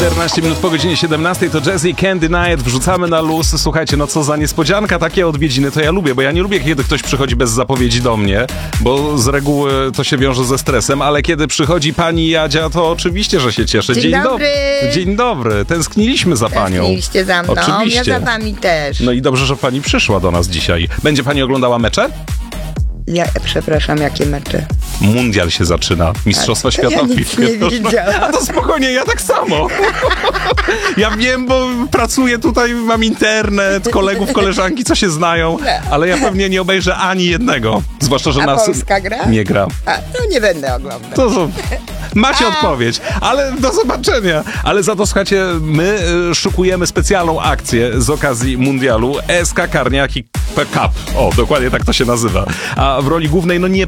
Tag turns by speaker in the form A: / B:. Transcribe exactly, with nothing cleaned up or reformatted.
A: czternaście minut po godzinie siedemnastej to Jazzy Can't Deny It, wrzucamy na luz. Słuchajcie, no co za niespodzianka, takie odwiedziny to ja lubię, bo ja nie lubię, kiedy ktoś przychodzi bez zapowiedzi do mnie, bo z reguły to się wiąże ze stresem, ale kiedy przychodzi pani Jadzia, to oczywiście, że się cieszę.
B: Dzień, Dzień dobry.
A: Do... Dzień dobry. Tęskniliśmy za panią.
B: Tęskniliście za mną,
A: oczywiście.
B: Ja za wami też.
A: No i dobrze, że pani przyszła do nas dzisiaj. Będzie pani oglądała mecze?
B: Ja, przepraszam, jakie mecze?
A: Mundial się zaczyna. Mistrzostwa
B: A,
A: świata
B: ja
A: w
B: nic
A: piłce.
B: nie widziałam.
A: A to spokojnie, ja tak samo. Ja wiem, bo pracuję tutaj, mam internet, kolegów, koleżanki, co się znają, ale ja pewnie nie obejrzę ani jednego. Zwłaszcza, że
B: A
A: nas
B: Polska gra?
A: nie gra.
B: A, to nie będę oglądać.
A: To, to macie odpowiedź, ale do zobaczenia. Ale za to, słuchajcie, my y, szykujemy specjalną akcję z okazji mundialu S K Karniaki Cup. O, dokładnie tak to się nazywa. A w roli głównej, no nie